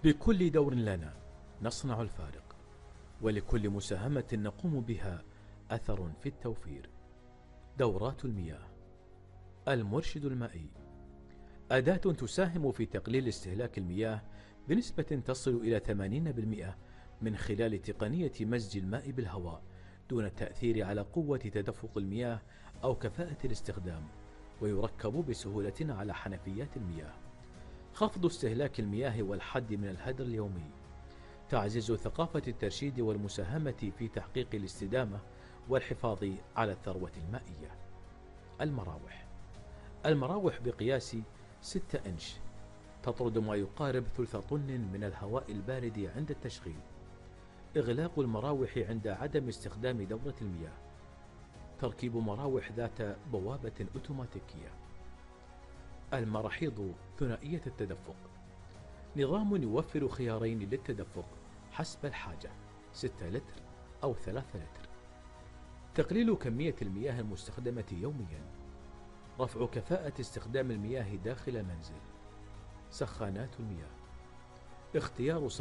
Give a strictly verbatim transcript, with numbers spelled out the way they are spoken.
بكل دور لنا نصنع الفارق، ولكل مساهمة نقوم بها أثر في التوفير. دورات المياه. المرشد المائي أداة تساهم في تقليل استهلاك المياه بنسبة تصل إلى ثمانين بالمئة من خلال تقنية مزج الماء بالهواء دون التأثير على قوة تدفق المياه أو كفاءة الاستخدام، ويركب بسهولة على حنفيات المياه. خفض استهلاك المياه والحد من الهدر اليومي. تعزيز ثقافة الترشيد والمساهمة في تحقيق الاستدامة والحفاظ على الثروة المائية. المراوح. المراوح بقياس ستة إنش تطرد ما يقارب ثلث طن من الهواء البارد عند التشغيل. إغلاق المراوح عند عدم استخدام دورة المياه. تركيب مراوح ذات بوابة أوتوماتيكية. المراحيض ثنائية التدفق، نظام يوفر خيارين للتدفق حسب الحاجة، ستة لتر أو ثلاثة لتر. تقليل كمية المياه المستخدمة يوميا. رفع كفاءة استخدام المياه داخل المنزل. سخانات المياه. اختيار